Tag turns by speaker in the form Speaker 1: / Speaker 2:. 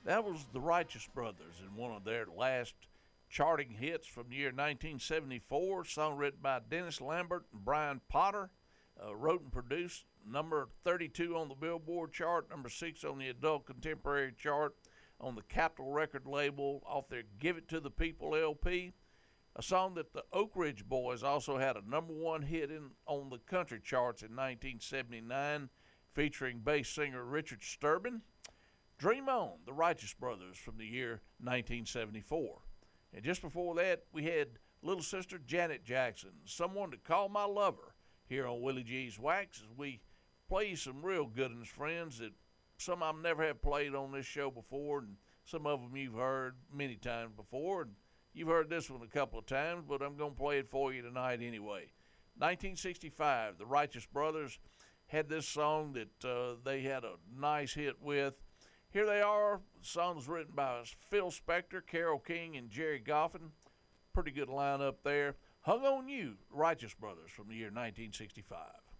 Speaker 1: That was the Righteous Brothers in one of their last charting hits from the year 1974. Song written by Dennis Lambert and Brian Potter. Wrote and produced, number 32 on the Billboard chart, number 6 on the Adult Contemporary chart, on the Capitol record label off their Give It to the People LP. A song that the Oak Ridge Boys also had a number one hit on the country charts in 1979, featuring bass singer Richard Sturban. Dream On, the Righteous Brothers from the year 1974. And just before that, we had Little Sister Janet Jackson, Someone to Call My Lover, here on Willie G's Wax, as we play some real good ones, friends, that some of them never have played on this show before, and some of them you've heard many times before, and you've heard this one a couple of times, but I'm going to play it for you tonight anyway. 1965, the Righteous Brothers had this song that they had a nice hit with. Here they are. The song was written by Phil Spector, Carole King, and Jerry Goffin. Pretty good lineup there. Hung on You, Righteous Brothers from the year 1965.